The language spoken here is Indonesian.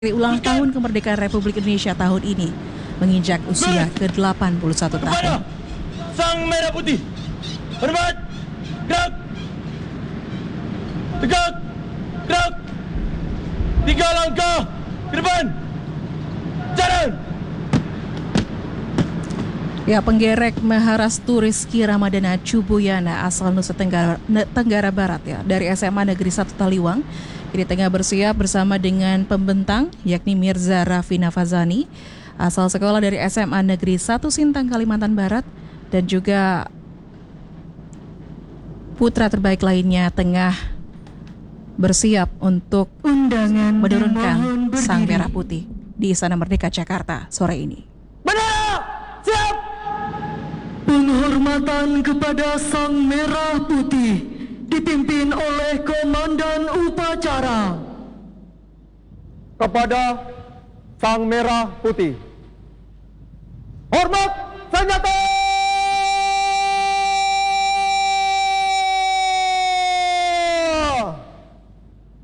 Ulang tahun kemerdekaan Republik Indonesia tahun ini menginjak usia ke-81 tahun. Sang Merah Putih, hormat, gerak, tegak, gerak, 3 langkah ke depan, jalan. Ya, penggerek Maharastu Rizky Ramadana Cubuyana asal Nusa Tenggara Barat ya dari SMA Negeri 1 Taliwang ini tengah bersiap bersama dengan pembentang yakni Mirza Raffi Nafazani asal sekolah dari SMA Negeri 1 Sintang Kalimantan Barat dan juga putra terbaik lainnya tengah bersiap untuk menurunkan Sang Merah Putih di Istana Merdeka Jakarta sore ini. Bendera, siap. Penghormatan kepada Sang Merah Putih dipimpin oleh Komandan Upacara. Kepada Sang Merah Putih, hormat senjata.